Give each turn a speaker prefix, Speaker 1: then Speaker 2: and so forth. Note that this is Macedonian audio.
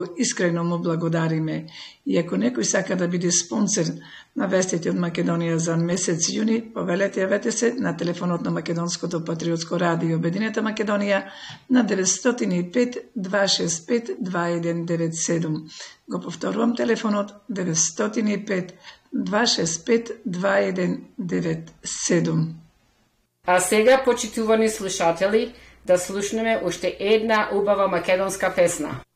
Speaker 1: Искрено му благодариме. И ако некој сака да биде спонсор на вестите од Македонија за месец јуни, повелете, јавете се на телефонот на Македонското патриотско радио Обединета Македонија на 905 265 2197. Го повторувам телефонот 905 265 2197.
Speaker 2: А сега, почитувани слушатели, да слушнеме уште една убава македонска песна.